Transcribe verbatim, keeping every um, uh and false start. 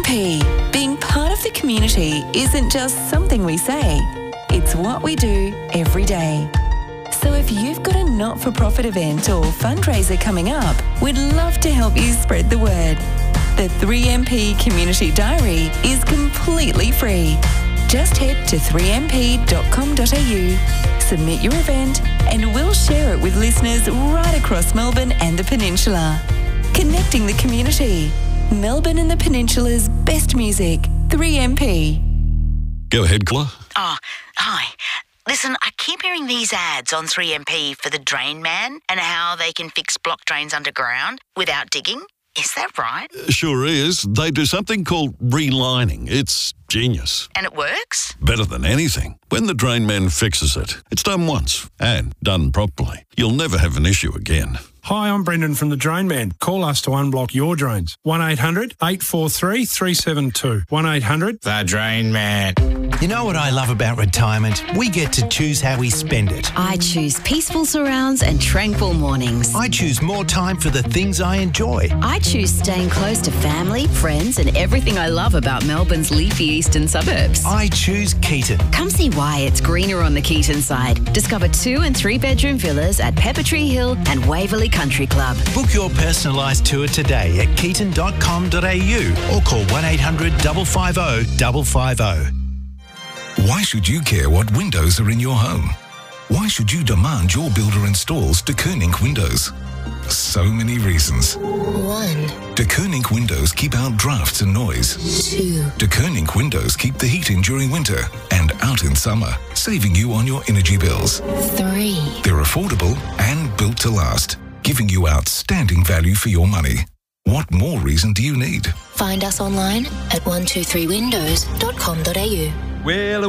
P. Being part of the community isn't just something we say. It's what we do every day. So if you've got a not-for-profit event or fundraiser coming up, we'd love to help you spread the word. The three M P Community Diary is completely free. Just head to three m p dot com dot a u, submit your event, and we'll share it with listeners right across Melbourne and the Peninsula. Connecting the community. Melbourne and the Peninsula's best music. three M P. Go ahead, caller. Oh, hi. Listen, I keep hearing these ads on three M P for the Drain Man and how they can fix block drains underground without digging. Is that right? Sure is. They do something called relining. It's genius. And it works? Better than anything. When the Drain Man fixes it, it's done once and done properly. You'll never have an issue again. Hi, I'm Brendan from The Drain Man. Call us to unblock your drains. one eight hundred eight four three three seven two. one eight hundred The Drain Man. You know what I love about retirement? We get to choose how we spend it. I choose peaceful surrounds and tranquil mornings. I choose more time for the things I enjoy. I choose staying close to family, friends, and everything I love about Melbourne's leafy eastern suburbs. I choose Keaton. Come see why it's greener on the Keaton side. Discover two and three bedroom villas at Peppertree Hill and Waverley Country Club. Book your personalised tour today at keaton dot com dot a u or call one eight hundred five five zero five five zero. Why should you care what windows are in your home? Why should you demand your builder installs De Koning windows? So many reasons. One. De Koning windows keep out drafts and noise. Two. De Koning windows keep the heat in during winter and out in summer, saving you on your energy bills. Three. They're affordable and built to last, giving you outstanding value for your money. What more reason do you need? Find us online at one two three windows dot com dot a u. Well,